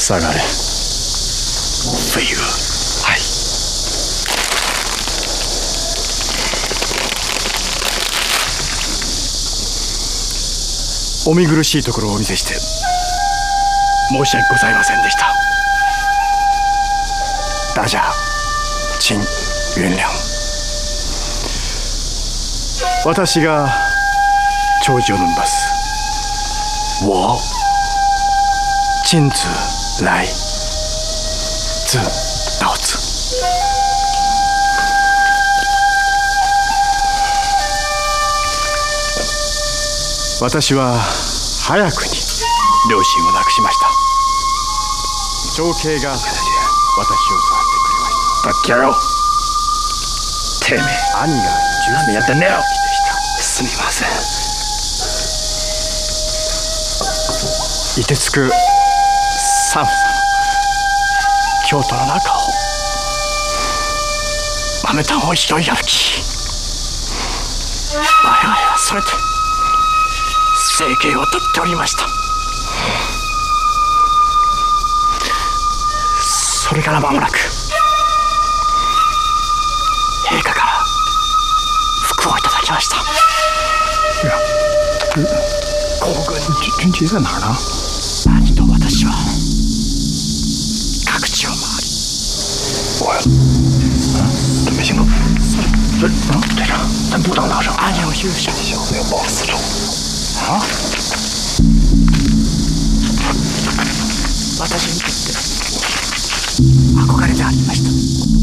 下がれ。 飞蛾。はい。 お見苦しいところをお見せして申し訳ございませんでした。大家请原谅。私が弔辞を述べます。我亲自来自刀子。私は早くに両親を亡くしました。長兄が私を育ててくれました。 バカ野郎！てめえ、 兄が何やってんだよ！ すみません。凍てつく寒さの京都の中を豆炭を拾い歩き、我々はそれで生計をとっておりました。それから間もなく陛下から服をいただきました。 皇軍军旗在哪儿呢？ 兄と私は各地を回り， 准备行动。队长，咱不当大声。 兄を勇者。 小子要报私仇啊！ 私にとって憧れでありました。